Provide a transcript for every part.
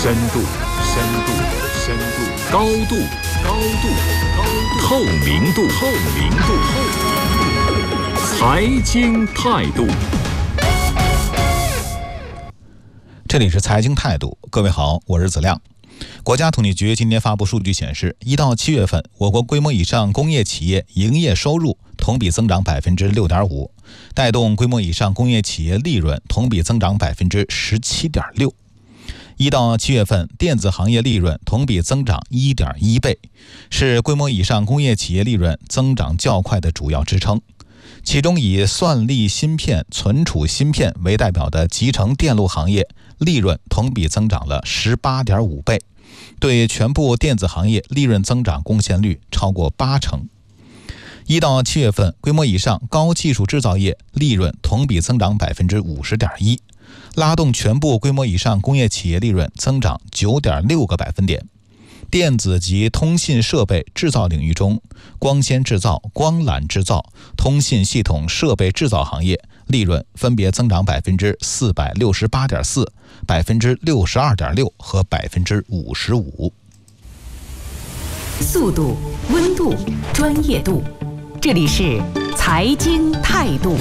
深度，深度，深度，高度，高度，高度，透明度，透明度，财经态度。 这里是财经态度，各位好，我是子亮。国家统计局今天发布数据显示，1到7月份，我国规模以上工业企业营业收入同比增长 6.5%， 带动规模以上工业企业利润同比增长 17.6%。1到7月份，电子行业利润同比增长 1.1 倍，是规模以上工业企业利润增长较快的主要支撑。其中以算力芯片、存储芯片为代表的集成电路行业利润同比增长了 18.5 倍，对全部电子行业利润增长贡献率超过80%。1到7月份，规模以上高技术制造业利润同比增长 50.1%， 拉动全部规模以上工业企业利润增长 9.6个百分点。电子及通信设备制造领域中，光纤制造、光缆制造、通信系统设备制造行业利润分别增长 468.4%、62.6% 和 55%。 速度、温度、专业度，这里是财经态度。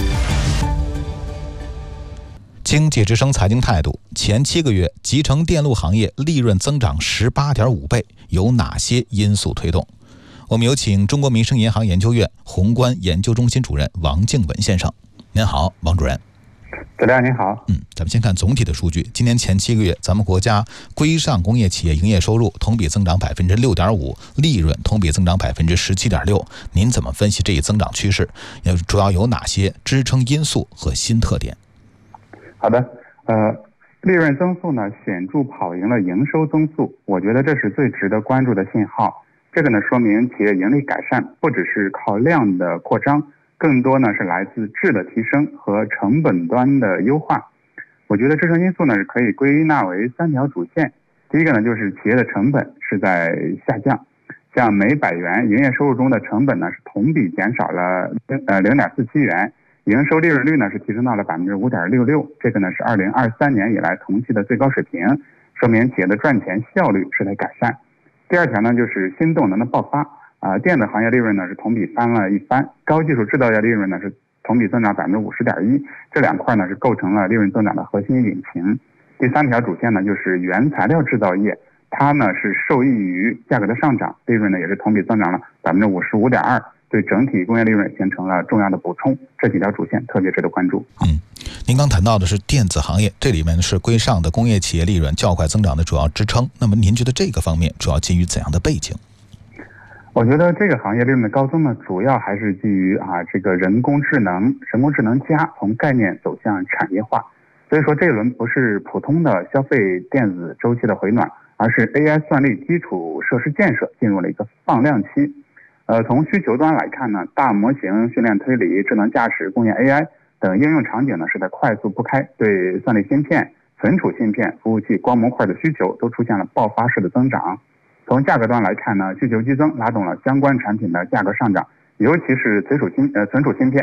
经济之声财经态度，前7个月集成电路行业利润增长 18.5 倍，有哪些因素推动？我们有请中国民生银行研究院宏观研究中心主任王静文先生。您好，王主任。 子亮您好。 咱们先看总体的数据。今年前7个月，咱们国家规上工业企业营业收入同比增长 6.5%， 利润同比增长 17.6%。您怎么分析这一增长趋势？主要有哪些支撑因素和新特点？ 好的，利润增速呢显著跑赢了营收增速，我觉得这是最值得关注的信号。这个呢说明企业盈利改善不只是靠量的扩张，更多呢是来自质的提升和成本端的优化。我觉得支撑因素呢是可以归纳为3条主线。第一个呢就是企业的成本是在下降，像每100元营业收入中的成本呢是同比减少了0.47元。营收利润率呢是提升到了 5.66%， 这个呢是2023年以来同期的最高水平，说明企业的赚钱效率是在改善。第二条呢就是新动能的爆发，电子行业利润呢是同比翻了一番，高技术制造业利润呢是同比增长 50.1%， 这2块呢是构成了利润增长的核心引擎。第3条主线呢就是原材料制造业，它呢是受益于价格的上涨，利润呢也是同比增长了 55.2%，对整体工业利润形成了重要的补充，这几条主线特别值得关注。 您刚谈到的是电子行业，这里面是规上的工业企业利润较快增长的主要支撑。那么您觉得这个方面主要基于怎样的背景？ 我觉得这个行业利润的高增呢，主要还是基于这个人工智能加从概念走向产业化。所以说这一轮不是普通的消费电子周期的回暖，而是 AI 算力基础设施建设进入了一个放量期。从需求端来看呢，大模型、训练推理、智能驾驶、工业 AI 等应用场景呢是在快速铺开，对算力芯片、存储芯片、服务器、光模块的需求都出现了爆发式的增长。从价格端来看呢，需求激增拉动了相关产品的价格上涨，尤其是存储芯片